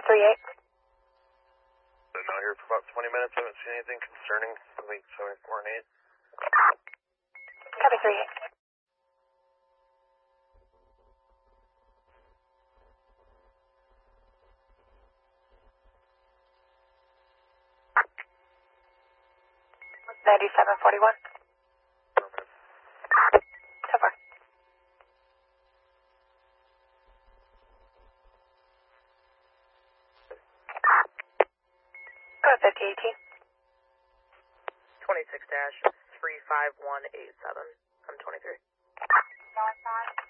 38. Been out here for about 20 minutes. Haven't seen anything concerning. Link 74 and 8. Copy 38. $97.41. So far. Go to 5018. 26-35187. I'm 23.